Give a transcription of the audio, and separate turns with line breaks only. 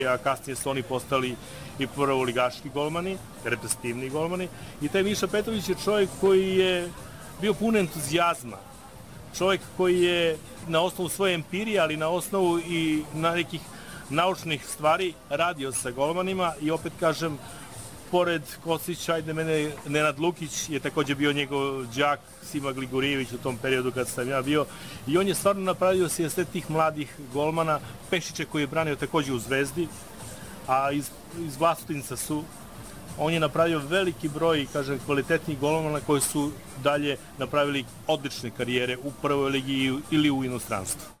a kasnije su oni postali i prvoligaški golmani, reprezentativni golmani. I taj Miša Petrović je čovjek koji je bio pun entuzijazma. Čovjek koji je na osnovu svoje empirije, ali na osnovu i na nekih naučnih stvari radio sa golmanima i opet kažem, pored Kosića, Nenad Lukić je također bio njegov đak Sima Gligorijević u tom periodu kad sam ja bio i on je stvarno napravio sve tih mladih golmana, Pešića koji je branio također u Zvezdi, a iz Vlasotinca on je napravio veliki broj, kažem, kvalitetnih golmana koji su dalje napravili odlične karijere u prvoj ligi ili u inostranstvu.